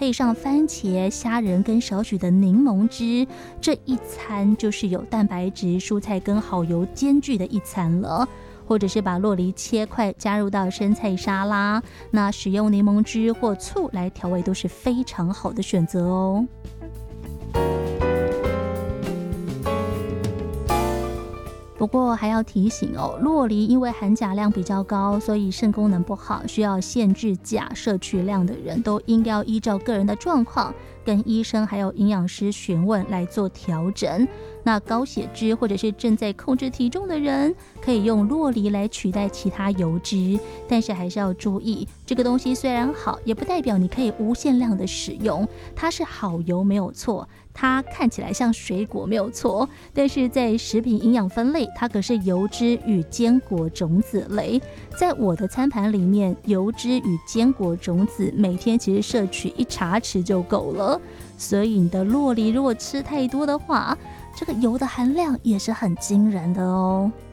配上番茄、虾仁跟少许的柠檬汁，这一餐就是有蛋白质、蔬菜跟好油兼具的一餐了。或者是把酪梨切块加入到生菜沙拉，那使用柠檬汁或醋来调味都是非常好的选择哦。不过还要提醒哦，酪梨因为含钾量比较高，所以肾功能不好，需要限制钾摄取量的人都应该要依照个人的状况跟医生还有营养师询问来做调整。那高血脂或者是正在控制体重的人，可以用酪梨来取代其他油脂，但是还是要注意，这个东西虽然好，也不代表你可以无限量的使用。它是好油没有错，它看起来像水果没有错，但是在食品营养分类，它可是油脂与坚果种子类。在我的餐盘里面，油脂与坚果种子每天其实摄取1茶匙就够了，所以你的酪梨如果吃太多的话，这个油的含量也是很惊人的哦。